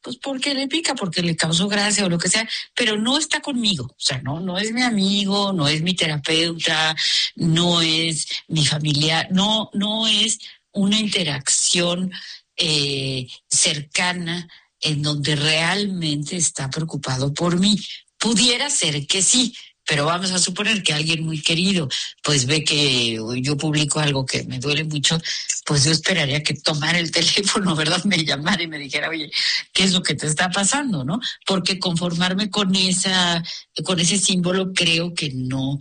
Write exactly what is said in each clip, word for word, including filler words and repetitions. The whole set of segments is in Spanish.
pues porque le pica, porque le causó gracia o lo que sea, pero no está conmigo, o sea, no, no es mi amigo, no es mi terapeuta, no es mi familiar, no, no es una interacción eh, cercana en donde realmente está preocupado por mí. Pudiera ser que sí, pero vamos a suponer que alguien muy querido pues ve que yo publico algo que me duele mucho, pues yo esperaría que tomara el teléfono, ¿verdad? Me llamara y me dijera, oye, ¿qué es lo que te está pasando, no? Porque conformarme con esa, con ese símbolo creo que no,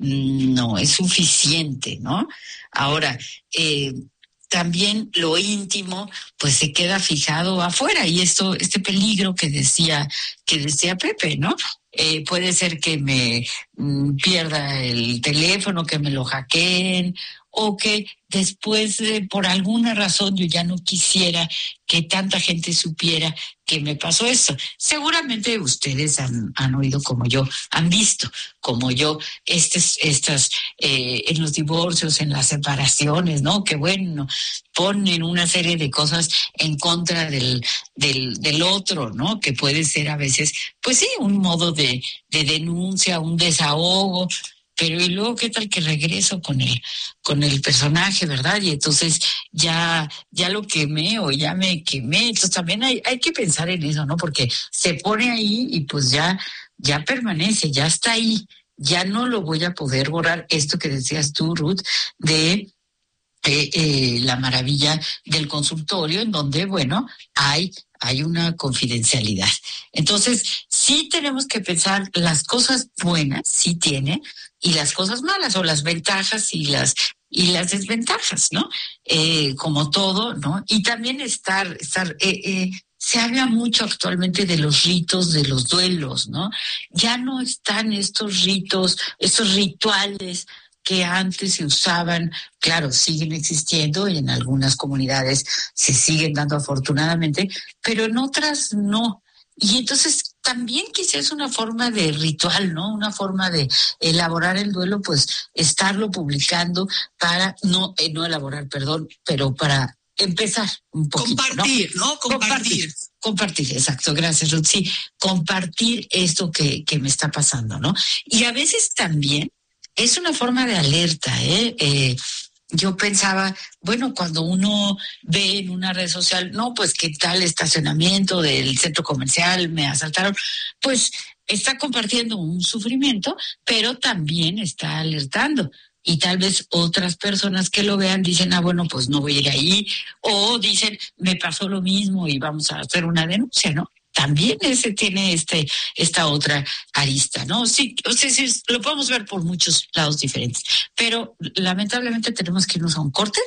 no es suficiente, ¿no? Ahora, eh, también lo íntimo pues se queda fijado afuera, y esto, este peligro que decía, que decía Pepe, ¿no? Eh, puede ser que me mm, pierda el teléfono, que me lo hackeen, o que después, eh, por alguna razón, yo ya no quisiera que tanta gente supiera que me pasó eso. Seguramente ustedes han, han oído como yo, han visto como yo, estes, estas, eh, en los divorcios, en las separaciones, ¿no? Que bueno, ponen una serie de cosas en contra del, del, del otro, ¿no? Que puede ser a veces, pues sí, un modo de, de denuncia, un desahogo. Pero y luego qué tal que regreso con el con el personaje, ¿verdad? Y entonces ya ya lo quemé o ya me quemé. Entonces también hay hay que pensar en eso, ¿no? Porque se pone ahí y pues ya ya permanece, ya está ahí. Ya no lo voy a poder borrar. Esto que decías tú, Ruth, de eh, eh, la maravilla del consultorio, en donde, bueno, hay hay una confidencialidad. Entonces, sí tenemos que pensar las cosas buenas, sí tiene, y las cosas malas, o las ventajas y las y las desventajas, ¿no? Eh, como todo, ¿no? Y también estar, estar, eh, eh, se habla mucho actualmente de los ritos de los duelos, ¿no? Ya no están estos ritos, estos rituales que antes se usaban, claro, siguen existiendo y en algunas comunidades se siguen dando afortunadamente, pero en otras no. Y entonces también quizás es una forma de ritual, ¿no? Una forma de elaborar el duelo, pues estarlo publicando para, no, eh, no elaborar, perdón, pero para empezar un poquito, compartir, ¿no? ¿no? Compartir. compartir. Compartir, exacto, gracias, Ruth. Sí, compartir esto que, que me está pasando, ¿no? Y a veces también es una forma de alerta, ¿eh? eh Yo pensaba, bueno, cuando uno ve en una red social, no, pues qué tal estacionamiento del centro comercial, me asaltaron, pues está compartiendo un sufrimiento, pero también está alertando. Y tal vez otras personas que lo vean dicen, ah, bueno, pues no voy a ir ahí, o dicen, me pasó lo mismo y vamos a hacer una denuncia, ¿no? También ese tiene este esta otra arista, ¿no? Sí, o sea, sí, lo podemos ver por muchos lados diferentes, pero lamentablemente tenemos que irnos a un corte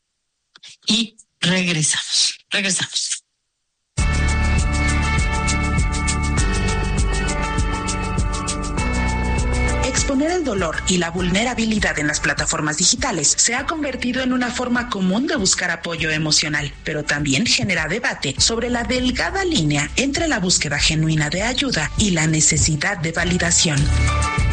y regresamos, regresamos. Exponer el dolor y la vulnerabilidad en las plataformas digitales se ha convertido en una forma común de buscar apoyo emocional, pero también genera debate sobre la delgada línea entre la búsqueda genuina de ayuda y la necesidad de validación.